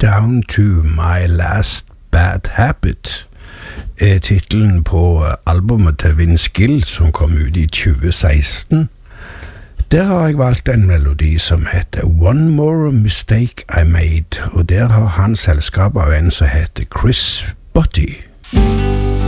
Down to My Last Bad Habit er titelen på albumet til Vince Gill som kom ut i 2016. Der har jeg valgt en melodi som heter One More Mistake I Made, og der har han selskap av en som heter Chris Botti.